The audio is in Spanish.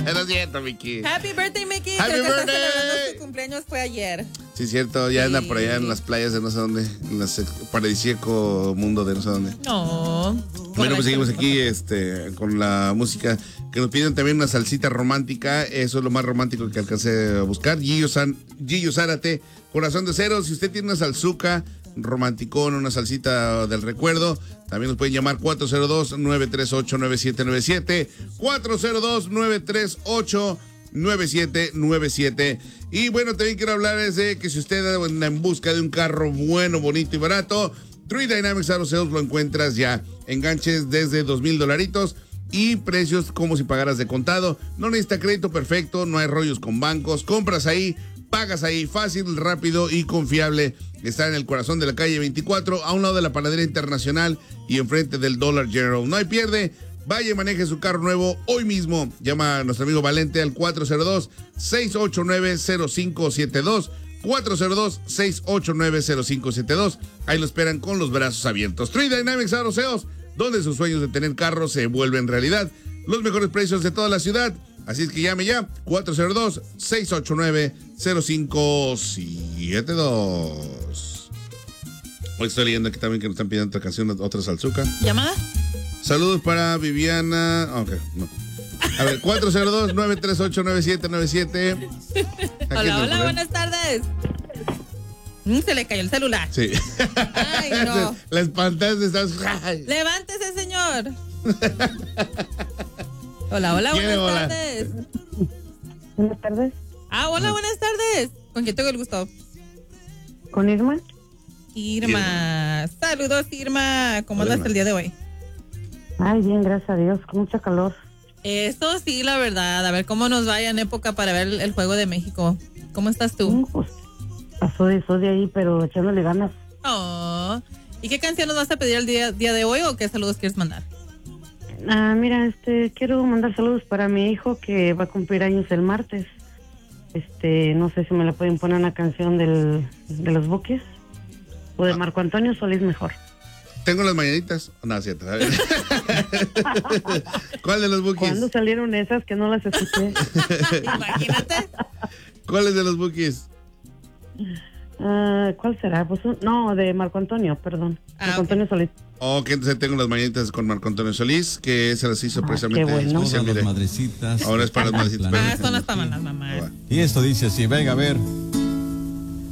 Lo siento, Mickey. Happy birthday, Mickey. Happy Creo que está birthday. celebrando su cumpleaños, fue ayer. Sí, cierto, ya anda por allá en las playas de no sé dónde, en el paradisíaco mundo de no sé dónde. No. Bueno, pues seguimos aquí con la música que nos piden también una salsita romántica. Eso es lo más romántico que alcancé a buscar. Gillo Zárate, Corazón de Cero. Si usted tiene una salsuca romanticón, una salsita del recuerdo, también nos pueden llamar 402-938-9797, 402-938-9797. Y bueno, también quiero hablarles de que si usted anda en busca de un carro bueno, bonito y barato, True Dynamics Auto Sales lo encuentras ya. Enganches desde $2,000 y precios como si pagaras de contado. No necesita crédito perfecto, no hay rollos con bancos. Compras ahí, pagas ahí, fácil, rápido y confiable. Está en el corazón de la calle 24, a un lado de la Panadería Internacional y enfrente del Dollar General. No hay pierde. Vaya y maneje su carro nuevo hoy mismo. Llama a nuestro amigo Valente al 402-689-0572. 402-689-0572. Ahí lo esperan con los brazos abiertos. True Dynamics Auto Sales, donde sus sueños de tener carro se vuelven realidad. Los mejores precios de toda la ciudad. Así es que llame ya, 402-689-0572. Hoy estoy leyendo aquí también que nos están pidiendo otra canción, otra salsuca. ¿Llamada? Saludos para Viviana. Ok, no. A ver, 402-938-9797. Hola, buenas tardes. Se le cayó el celular. Sí. Ay, no. La espantaste, estás. Levántese, señor. Hola, buenas tardes. Buenas tardes. Hola, buenas tardes. ¿Con quién tengo el gusto? ¿Con Irma? Irma. Saludos, Irma. ¿Cómo andas el día de hoy? Ay, bien, gracias a Dios, con mucha calor. Eso sí, la verdad. A ver cómo nos vaya en época para ver el Juego de México. ¿Cmo estás tú? Pues, pasó de ahí, pero echándole ganas. Oh. ¿Y qué canción nos vas a pedir el día de hoy o qué saludos quieres mandar? Mira, quiero mandar saludos para mi hijo que va a cumplir años el martes. No sé si me la pueden poner una canción de los Bukis o de Marco Antonio Solís mejor. Tengo las mañanitas. No, cierto. A ver. ¿Cuál de los Bukis? ¿Cuándo salieron esas que no las escuché? Imagínate. ¿Cuál es de los Bukis? ¿Cuál será? Pues no, de Marco Antonio, perdón. Marco Antonio Solís. Ok, entonces tengo las mañanitas con Marco Antonio Solís, que se las hizo precisamente qué bueno. especial. Las madrecitas. Ahora es para las madrecitas. Son las para las mamás. Y esto dice así, venga a ver.